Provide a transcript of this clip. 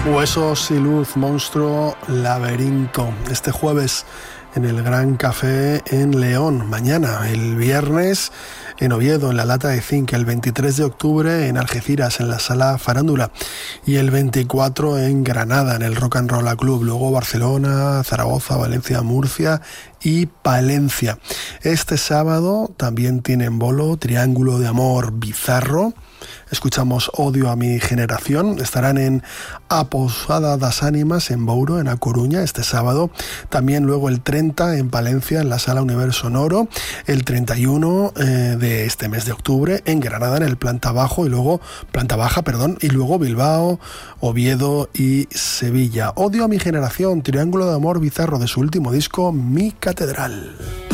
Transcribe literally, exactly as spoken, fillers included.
Huesos y luz, monstruo, laberinto. Este jueves en el Gran Café en León. Mañana, el viernes, en Oviedo, en la Lata de Zinc. El veintitrés de octubre en Algeciras, en la Sala Farándula. Y el veinticuatro en Granada, en el Rock and Roll Club. Luego Barcelona, Zaragoza, Valencia, Murcia y Palencia. Este sábado también tienen bolo Triángulo de Amor Bizarro. Escuchamos Odio a mi generación. Estarán en A Posada das Ánimas en Bouro, en A Coruña, este sábado. También luego el treinta en Palencia, en la Sala Universo Sonoro. El treinta y uno eh, de este mes de octubre en Granada, en el Planta Bajo y luego Planta Baja, perdón, y luego Bilbao, Oviedo y Sevilla. Odio a mi generación, Triángulo de Amor Bizarro, de su último disco Mi Catedral.